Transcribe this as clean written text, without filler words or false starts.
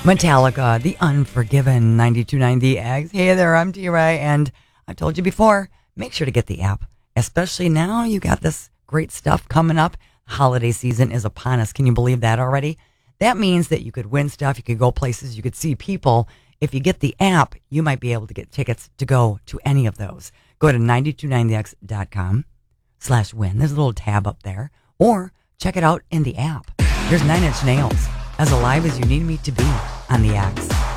Metallica, The Unforgiven, 92.9 The Eggs. Hey there, I'm T-Ray, and I've told you before, make sure to get the app. Especially now, you got this great stuff coming up. Holiday season is upon us. Can you believe that already? That means that you could win stuff, you could go places, you could see people. If you get the app, you might be able to get tickets to go to any of those. Go to 929thex.com/win. There's a little tab up there. Or check it out in the app. There's Nine Inch Nails, As Alive as You Need Me to Be on the X.